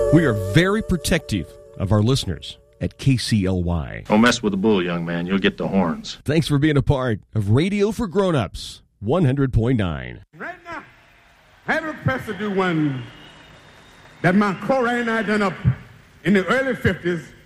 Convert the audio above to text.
We are very protective of our listeners at KCLY. Don't mess with the bull, young man. You'll get the horns. Thanks for being a part of Radio for Grown-Ups, 100.9. Right now, I had a request to do one that my co-writer and I done up in the early 50s